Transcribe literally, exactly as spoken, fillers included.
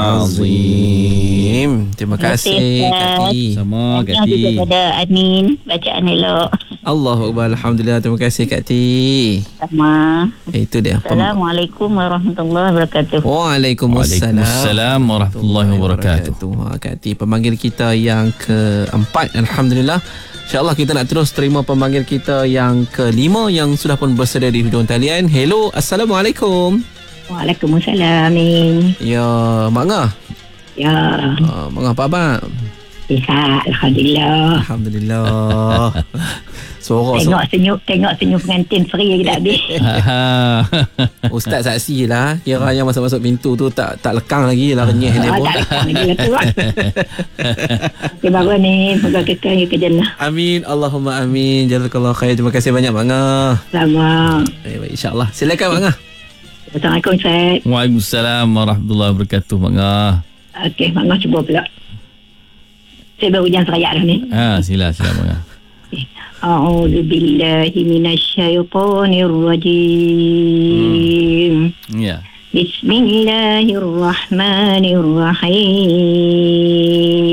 Azim. Terima kasih Kak Ti. Sama Kak Terima Ti. kasih kepada admin bacaan elok. Allahu Akbar. Alhamdulillah. Terima kasih Kak Ti. Sama. Eh, itu dia. Assalamualaikum warahmatullahi wabarakatuh. Waalaikumsalam. Waalaikumsalam warahmatullahi wabarakatuh. Ha, Kak Ti, pemanggil kita yang keempat. Alhamdulillah. InsyaAllah kita nak terus terima pemanggil kita yang kelima yang sudah pun bersedia di hujung talian. Hello, Assalamualaikum. Waalaikumsalam. Amin. Ya, Mak Ngah. Ya. Uh, Mak Ngah, apa abang? Sihat. Alhamdulillah. Alhamdulillah. Sorok Tengok senyum, tengok senyum pengantin free lagi tak habis. Ustaz saksi lah. Kira yang masuk-masuk pintu tu tak tak lekang lagi lah, renyih dia Ah, pun. tak lekang lagi lah tu. Okay, baru ni. Moga kekal ke jannah. Amin. Allahumma amin. Jazakallah khair. Terima kasih banyak Mak Ngah. Sama. Eh, baik, insyaAllah. Silakan Mak Ngah. Assalamualaikum Ustaz. Waalaikumsalam warahmatullahi wabarakatuh, Mak Ngah. Okey, Mak Ngah cuba pula. Saya baru hujan seraya dah ni. Ha, sila sila Mak Ngah. A'udzu billahi minasyaitonir rajim. Ya. Bismillahirrahmanirrahim.